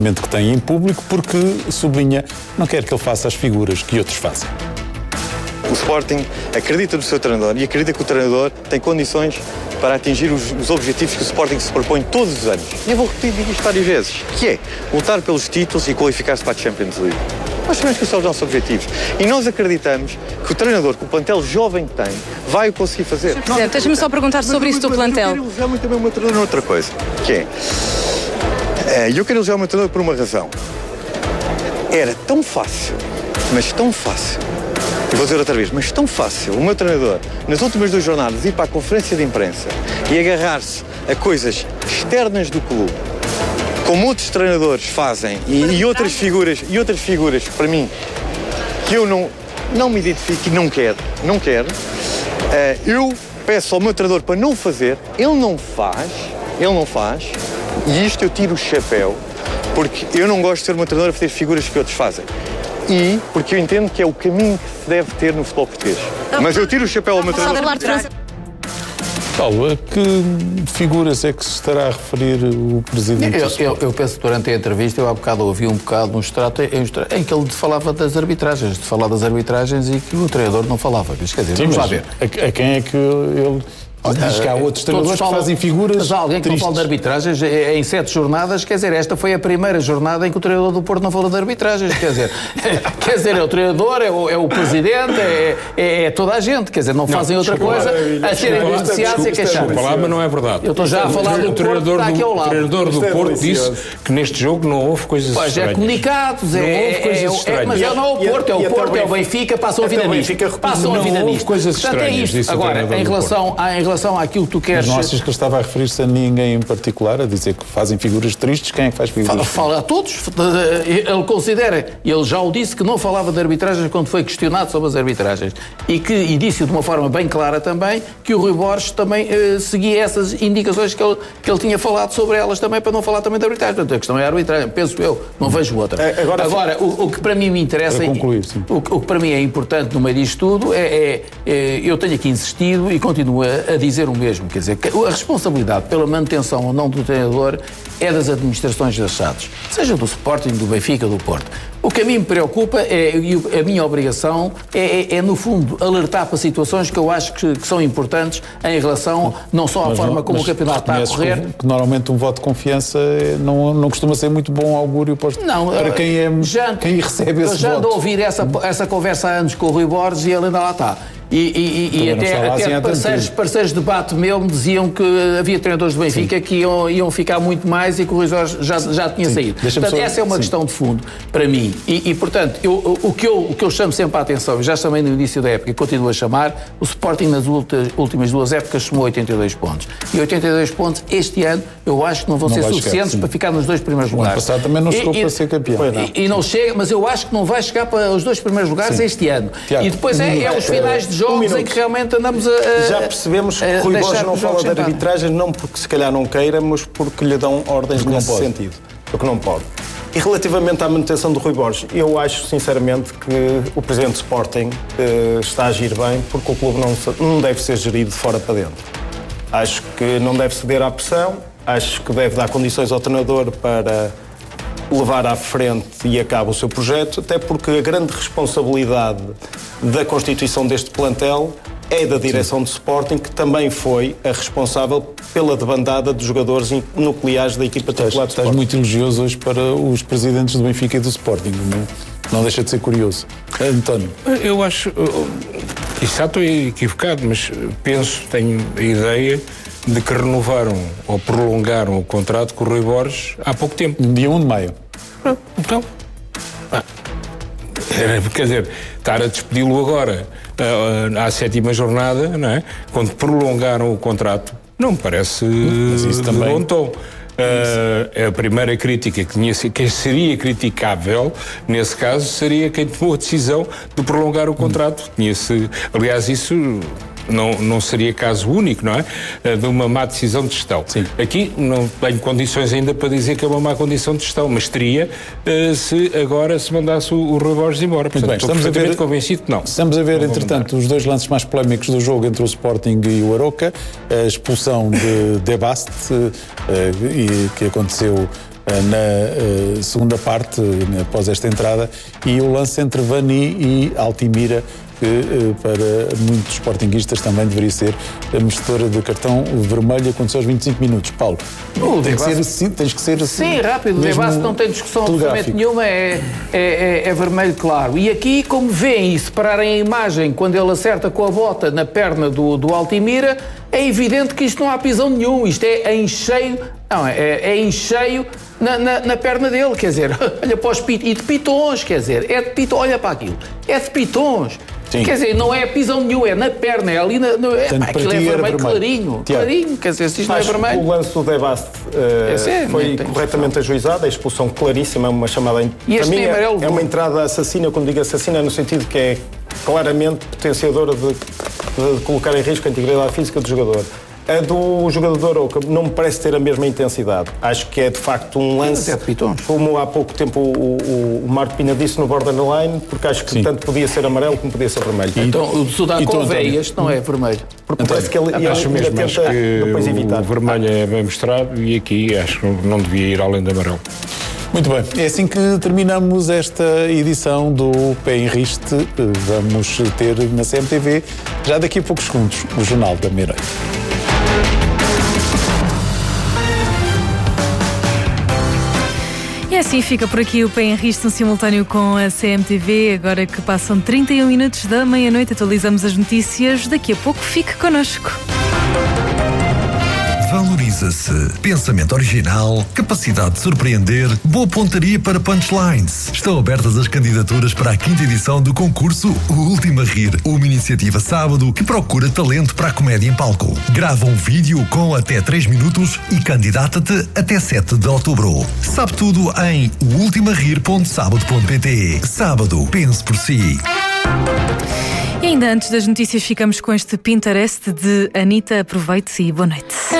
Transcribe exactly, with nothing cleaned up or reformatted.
que tem em público, porque sublinha, não quer que ele faça as figuras que outros fazem. O Sporting acredita no seu treinador e acredita que o treinador tem condições para atingir os, os objetivos que o Sporting se propõe todos os anos. E eu vou repetir isto várias vezes, que é lutar pelos títulos e qualificar-se para a Champions League. Nós sabemos que são os nossos objetivos. E nós acreditamos que o treinador, que o plantel jovem que tem, vai o conseguir fazer. Presidente, deixa-me só perguntar sobre isso do plantel. Eu quero elogiar muito também o meu treinador noutra coisa, que é... E eu quero elogiar o meu treinador por uma razão. Era tão fácil, mas tão fácil, e vou dizer outra vez, mas tão fácil, o meu treinador, nas últimas duas jornadas, ir para a conferência de imprensa e agarrar-se a coisas externas do clube, como outros treinadores fazem, e, e outras figuras, e outras figuras, para mim, que eu não, não me identifico e não quero, não quero, uh, eu peço ao meu treinador para não fazer, ele não faz, ele não faz, e isto eu tiro o chapéu, porque eu não gosto de ser uma treinador a fazer figuras que outros fazem. E porque eu entendo que é o caminho que se deve ter no futebol português. Mas eu tiro o chapéu ao meu treinador. Paulo, a que figuras é que se estará a referir o Presidente? Eu, eu, eu penso que durante a entrevista, eu há bocado ouvi um bocado um extrato em, em que ele falava das arbitragens, de falar das arbitragens e que o treinador não falava. Quer dizer, Sim, vamos lá ver. A, a quem é que ele... Diz que há outros treinadores que fazem figuras. Mas há alguém que tristes. não fala de arbitragens em sete jornadas, quer dizer, esta foi a primeira jornada em que o treinador do Porto não falou de arbitragens, quer dizer, quer dizer, é o treinador, é o, é o presidente, é, é, é toda a gente, quer dizer, não fazem não, outra coisa lá, a serem beneficiados e a queixar. Desculpa lá, mas não é verdade. Eu estou já a falar do Porto, que está aqui ao lado. O treinador do Porto disse que neste jogo não houve coisas pois estranhas. É comunicados, não é, houve coisas é, estranhas. É, mas já não é o Porto, é o Porto, é o Benfica, passam a vida nisto. Passam a vida nisto. Não houve coisas estranhas, disse o Agora, em relação, em relação àquilo que tu queres... Mas não achas que ele estava a referir-se a ninguém em particular, a dizer que fazem figuras tristes? Quem é que faz figuras tristes? Fala a todos. Ele considera, ele já o disse, que não falava de arbitragens quando foi questionado sobre as arbitragens. E, que, e disse de uma forma bem clara também que o Rui Borges também eh, seguia essas indicações que ele, que ele tinha falado sobre elas também, para não falar também de arbitragem. Portanto, a questão é a arbitragem. Penso eu, não vejo outra. É, agora agora o, o que para mim me interessa... Para concluir, sim. O, o que para mim é importante no meio disto tudo é, é, é... Eu tenho aqui insistido e continuo a, a dizer o mesmo. Quer dizer, que a responsabilidade pela manutenção ou não do treinador é das administrações das S A Ds, seja do Sporting, do Benfica, do Porto. O que a mim me preocupa é, e a minha obrigação é, é, é, no fundo, alertar para situações que eu acho que, que são importantes em relação não só à mas forma não, como o campeonato está a correr. Que, que normalmente um voto de confiança não, não costuma ser muito bom augúrio para, não, para quem, é, já, quem recebe esse eu já voto. ando a ouvir essa, essa conversa há anos com o Rui Borges e ele ainda lá está. E, e, e até, até assim parceiros, parceiros de debate meu me diziam que havia treinadores do Benfica sim. que iam, iam ficar muito mais e que o Rui Jorge já, já tinha sim. saído. Portanto, só... essa é uma sim. questão de fundo para mim. E, e portanto, eu, o, que eu, o que eu chamo sempre a atenção, e já chamei no início da época e continuo a chamar, o Sporting nas últimas duas épocas somou oitenta e dois pontos. E oitenta e dois pontos este ano eu acho que não vão não ser suficientes chegar, para ficar nos dois primeiros lugares. O ano passado também não chegou e, para ser campeão. E, e não chega, mas eu acho que não vai chegar para os dois primeiros lugares sim. este ano. Tiago, e depois é, é os finais de jogos um em que realmente andamos a, a, já percebemos que o Rui Borges não fala de arbitragem não porque se calhar não queira, mas porque lhe dão ordens nesse pode. sentido. Porque não pode. E relativamente à manutenção do Rui Borges, eu acho sinceramente que o Presidente do Sporting eh, está a agir bem porque o clube não, não deve ser gerido de fora para dentro. Acho que não deve ceder à pressão, acho que deve dar condições ao treinador para levar à frente e a cabo o seu projeto, até porque a grande responsabilidade da constituição deste plantel é da direção Sim. do Sporting, que também foi a responsável pela debandada dos jogadores nucleares da equipa titular do Sporting. Estás muito elogioso hoje para os presidentes do Benfica e do Sporting, não, não deixa de ser curioso. António. Eu acho, e já estou equivocado, mas penso, tenho a ideia de que renovaram ou prolongaram o contrato com o Rui Borges há pouco tempo. No dia um de maio. Ah, então, ah, quer dizer, estar a despedi-lo agora à sétima jornada, não é? Quando prolongaram o contrato, não me parece mas isso também... de bom tom. Uh, a primeira crítica que, tinha, que seria criticável, nesse caso, seria quem tomou a decisão de prolongar o contrato. Tinha-se, aliás, isso não, não seria caso único, não é? De uma má decisão de gestão. Sim. Aqui não tenho condições ainda para dizer que é uma má condição de gestão, mas teria uh, se agora se mandasse o, o Rui Borges embora. Portanto, bem, estou estamos perfeitamente a ver, convencido que não. Estamos a ver, entretanto, os dois lances mais polémicos do jogo entre o Sporting e o Aroca, a expulsão de De Bast, uh, e, que aconteceu na uh, segunda parte, após esta entrada, e o lance entre Vani e Altimira, que uh, para muitos sportinguistas também deveria ser a merecedora de cartão vermelho, aconteceu aos vinte e cinco minutos. Paulo, o tem que ser assim, tens que ser assim. Sim, rápido, o debate não tem discussão absolutamente nenhuma, é, é, é, é vermelho claro. E aqui, como veem e separarem a imagem, quando ele acerta com a bota na perna do, do Altimira, é evidente que isto não há pisão nenhum, isto é em cheio, não, é, é em cheio na, na, na perna dele, quer dizer, olha para os pitons, e de pitons, quer dizer, é de pitons, olha para aquilo, é de pitons. Sim. Quer dizer, não é pisão nenhum, é na perna, é ali na. No, é, pá, aquilo é vermelho, vermelho clarinho. Tiago, clarinho, quer dizer, se isto não é vermelho. O lance do Debast uh, é, foi corretamente ajuizado, a expulsão claríssima, é uma chamada. E este é, amarelo é uma entrada assassina, quando digo assassina, no sentido que é claramente potenciadora de, de colocar em risco a integridade física do jogador. A do jogador do Arouca não me parece ter a mesma intensidade. Acho que é de facto um lance, como há pouco tempo o, o, o Marco Pina disse no borderline, porque acho que Sim. tanto podia ser amarelo como podia ser vermelho. E, então o Sudacov é este, não é vermelho. Porque parece que ele, ele acho ele mesmo, tenta acho que depois evitar. O vermelho é bem mostrado e aqui acho que não devia ir além do amarelo. Muito bem, é assim que terminamos esta edição do Pé em Riste. Vamos ter na C M T V, já daqui a poucos segundos, o Jornal da Meia-Noite. E assim fica por aqui o Pé em Riste, um simultâneo com a C M T V. Agora que passam trinta e um minutos da meia-noite, atualizamos as notícias. Daqui a pouco, fique connosco. Valoriza-se. Pensamento original, capacidade de surpreender, boa pontaria para punchlines. Estão abertas as candidaturas para a quinta edição do concurso O Último a Rir, uma iniciativa sábado que procura talento para a comédia em palco. Grava um vídeo com até três minutos e candidata-te até sete de outubro. Sabe tudo em o último a rir ponto sábado ponto pt. Sábado, pense por si. E ainda antes das notícias, ficamos com este Pinterest de Anitta. Aproveite-se e boa noite.